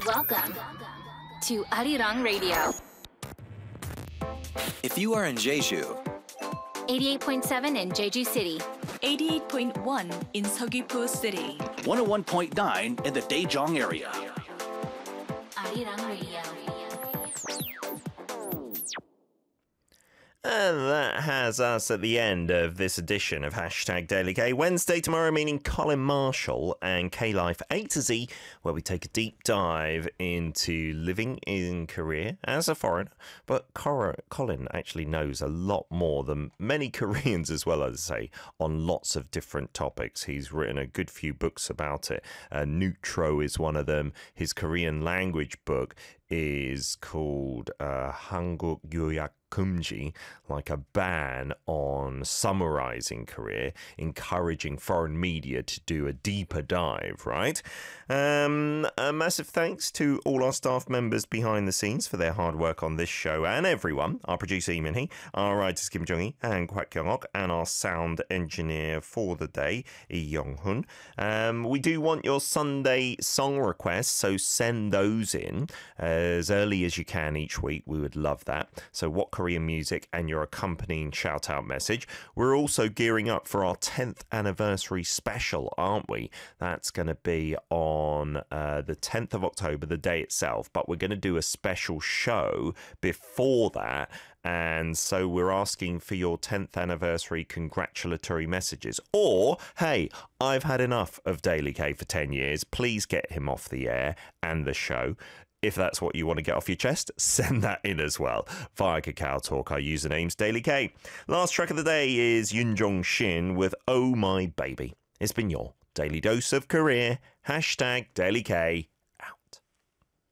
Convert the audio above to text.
Welcome to Arirang Radio. If you are in Jeju, 88.7 in Jeju City. 88.1 in Seogwipo City. 101.9 in the Daejeong area. Arirang Radio. And that has us at the end of this edition of Hashtag Daily K. Wednesday tomorrow, meaning Colin Marshall and K-Life A to Z, where we take a deep dive into living in Korea as a foreigner. But Colin actually knows a lot more than many Koreans as well, as I say, on lots of different topics. He's written a good few books about it. Neutro is one of them. His Korean language book is called Hanguk Yoyak Kumji, like a ban on summarizing Korea, encouraging foreign media to do a deeper dive, right? A massive thanks to all our staff members behind the scenes for their hard work on this show, and everyone, our producer Lee Min-hee, our writers Kim Jong-hee and Kwak Kyung-ok, and our sound engineer for the day, Lee Young-hun. We do want your Sunday song requests, so send those in as early as you can each week. We would love that. So what Korean music and your accompanying shout-out message. We're also gearing up for our 10th anniversary special, aren't we? That's going to be on the 10th of October, the day itself, but we're going to do a special show before that. And so we're asking for your 10th anniversary congratulatory messages. Or, hey, I've had enough of Daily K for 10 years. Please get him off the air and the show. If that's what you want to get off your chest, send that in as well via Kakao Talk. Our username's Daily K. Last track of the day is Yoon Jong Shin with Oh My Baby. It's been your Daily Dose of Korea. Hashtag Daily K.